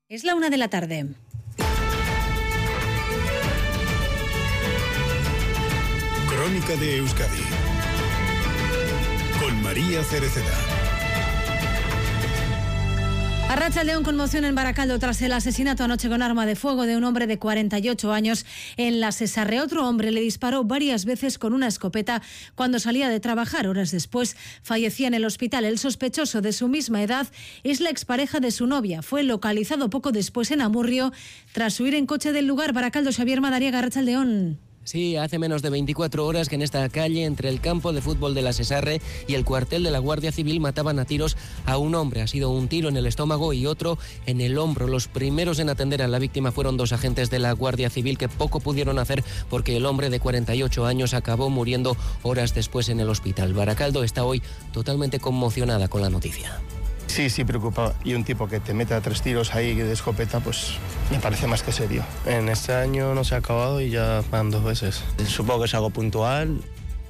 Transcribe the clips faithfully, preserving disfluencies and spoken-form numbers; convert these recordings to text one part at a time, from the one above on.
Es la una de la tarde. Crónica de Euskadi con María Cereceda. Arratsaldeon, conmoción en Barakaldo tras el asesinato anoche con arma de fuego de un hombre de cuarenta y ocho años en la Sesarre. Otro hombre le disparó varias veces con una escopeta cuando salía de trabajar. Horas después fallecía en el hospital. El sospechoso, de su misma edad, es la expareja de su novia. Fue localizado poco después en Amurrio tras huir en coche del lugar. Barakaldo, Xavier Madariaga, arratsaldeon. Sí, hace menos de veinticuatro horas que en esta calle, entre el campo de fútbol de la Sesarre y el cuartel de la Guardia Civil, mataban a tiros a un hombre. Ha sido un tiro en el estómago y otro en el hombro. Los primeros en atender a la víctima fueron dos agentes de la Guardia Civil que poco pudieron hacer porque el hombre de cuarenta y ocho años acabó muriendo horas después en el hospital. Barakaldo está hoy totalmente conmocionada con la noticia. Sí, sí, preocupado. Y un tipo que te meta tres tiros ahí de escopeta, pues me parece más que serio. En este año no se ha acabado y ya van dos veces. Supongo que es algo puntual.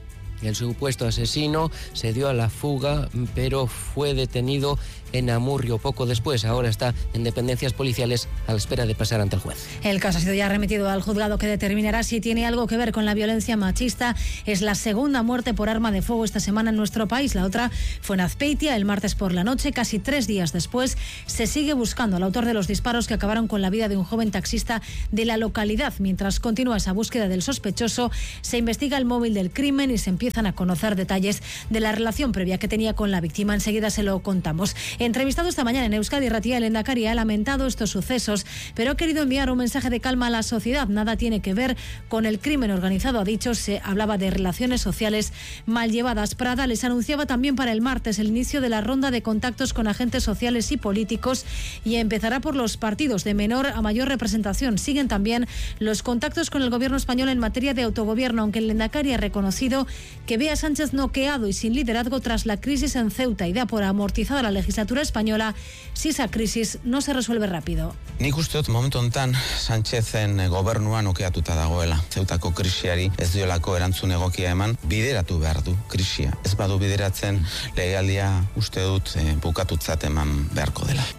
El supuesto asesino se dio a la fuga, pero fue detenido en Amurrio poco después. Ahora está en dependencias policiales a la espera de pasar ante el juez. El caso ha sido ya remitido al juzgado, que determinará si tiene algo que ver con la violencia machista. Es la segunda muerte por arma de fuego esta semana en nuestro país. La otra fue en Azpeitia el martes por la noche. Casi tres días después se sigue buscando al autor de los disparos que acabaron con la vida de un joven taxista de la localidad. Mientras continúa esa búsqueda del sospechoso, se investiga el móvil del crimen y se empiezan a conocer detalles de la relación previa que tenía con la víctima. Enseguida se lo contamos. Entrevistado esta mañana en Euskadi Irratia, el Lehendakari ha lamentado estos sucesos, pero ha querido enviar un mensaje de calma a la sociedad. Nada tiene que ver con el crimen organizado, ha dicho. Se hablaba de relaciones sociales mal llevadas. Prada les anunciaba también para el martes el inicio de la ronda de contactos con agentes sociales y políticos, y empezará por los partidos de menor a mayor representación. Siguen también los contactos con el gobierno español en materia de autogobierno, aunque el Lehendakari ha reconocido que ve a Sánchez noqueado y sin liderazgo tras la crisis en Ceuta y da por amortizada la legislatura española si esa crisis no se resuelve rápido. Nik uste dut momentu honetan Sánchezen gobernua nokeatuta dagoela. Zeutako krisiari ez diolako erantzun egokia eman, bideratu behar du krisia. Ez badu bideratzen, legealdia uste dut eh, bukatutzat eman beharko dela.